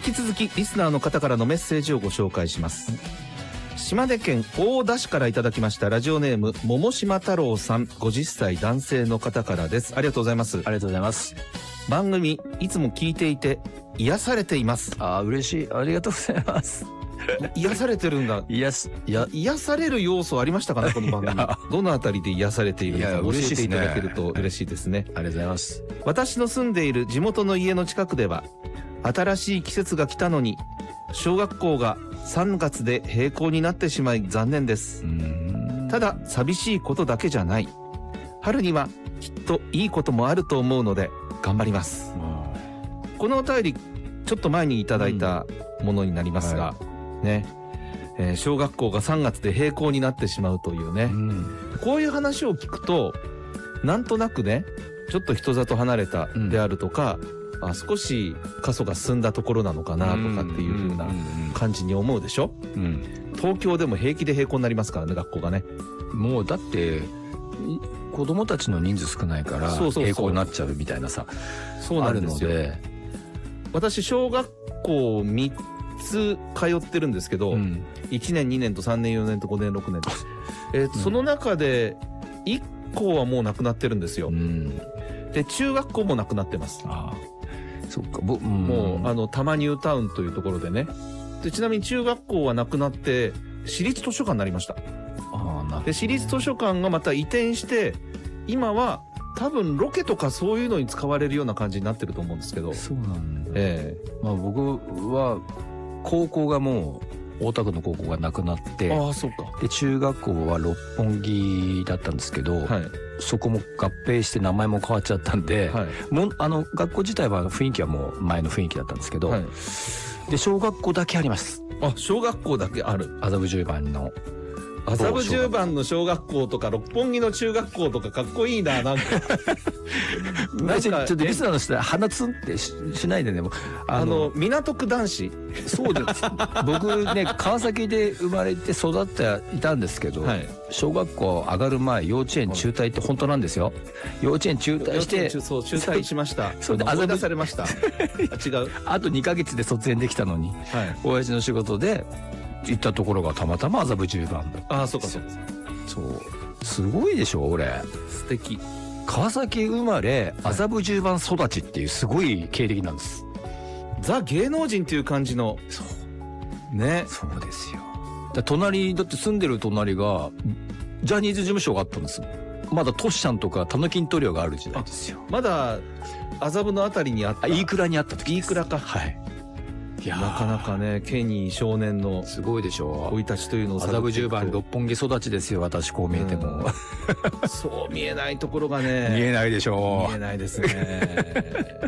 き続きリスナーの方からのメッセージをご紹介します。島根県大田市からいただきましたラジオネーム桃島太郎さん、50歳男性の方からです。ありがとうございます。 ありがとうございます。 番組いつも聞いていて癒されています。 嬉しい。ありがとうございます。 癒されてるんだ。癒される要素ありましたかね、この番組。どのあたりで癒されているのか教えていただけると嬉しいですね。 ありがとうございます。 私の住んでいる地元の家の近くでは新しい季節が来たのに小学校が3月で閉校になってしまい残念です。ただ寂しいことだけじゃない。春にはきっといいこともあると思うので頑張ります。このお便りちょっと前にいただいたものになりますが、ね、小学校が3月で閉校になってしまうというね、こういう話を聞くとなんとなくね、ちょっと人里離れたであるとか、少し過疎が進んだところなのかなとかっていう風な感じに思うでしょ。東京でも平気で閉校になりますからね、学校がね。 もうだって子供たちの人数少ないから閉校になっちゃうみたいなさ、 そうなんですよ。あるので、私小学校3つ通ってるんですけど、1年2年と3年4年と5年6年です、その中で1校はもうなくなってるんですよ。で中学校もなくなってます。そっか。もう多摩ニュータウンというところでね。でちなみに中学校はなくなって私立図書館になりました。で私立図書館がまた移転して今は多分ロケとかそういうのに使われるような感じになってると思うんですけど。 そうなんだ。僕は高校がもう大田区の高校がなくなって、 そうか。 で中学校は六本木だったんですけど、そこも合併して名前も変わっちゃったんで、もう学校自体は雰囲気はもう前の雰囲気だったんですけど、で小学校だけあります。 小学校だけある。 麻布十番の麻布十番の小学校とか六本木の中学校とかかっこいいな。なんかちょっとリスナーの人は鼻つんってしないでね。 港区男子。 そうです。僕ね川崎で生まれて育っていたんですけど、小学校上がる前幼稚園中退って本当なんですよ。幼稚園中退して中退しました。それで麻布出されました。違う。 あと2ヶ月で卒園できたのに、親父の仕事で行ったところがたまたま麻布十番だ。 そうかそうか。 そうすごいでしょ。俺素敵。 川崎生まれ麻布十番育ちっていうすごい経歴なんです。 ザ芸能人っていう感じの。そうね。そうですよ。 隣だって住んでる隣がジャニーズ事務所があったんです。まだトシちゃんとかタヌキントリオがある時代ですよ。 まだ麻布のあたりにあった。 飯倉にあった時です。 飯倉か。いやなかなかね、ケニー少年のすごいでしょう。 生い立ちというのを麻布十番六本木育ちですよ。私こう見えても、 そう見えないところがね。 見えないでしょう。 見えないですね。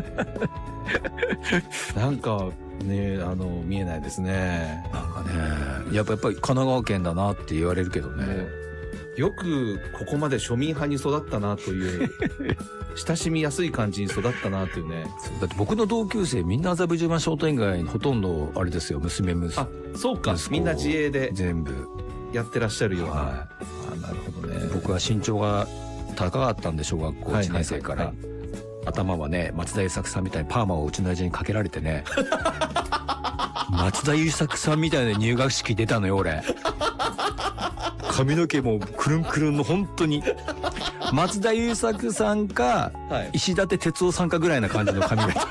なんかね、見えないですね。 なんかね、やっぱり神奈川県だなって言われるけどね。 よくここまで庶民派に育ったなという親しみやすい感じに育ったなというね。 だって僕の同級生みんな麻布十番商店街ほとんどあれですよ。娘そうか。みんな自営で全部やってらっしゃるような。なるほどね。 僕は身長が高かったんで小学校1年生から、頭はね松田優作さんみたいにパーマをうちの親父にかけられてね松田優作さんみたいな入学式出たのよ俺。髪の毛もくるんくるんの本当に松田優作さんか、石立哲夫さんかぐらいな感じの髪型。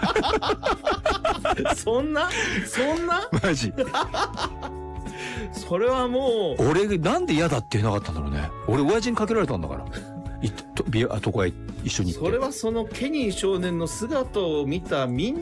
そんなマジ。 それはもう俺なんで嫌だって言えなかったんだろうね。俺親父にかけられたんだから床へ一緒に行って。 それはそのケニー少年の姿を見たみんな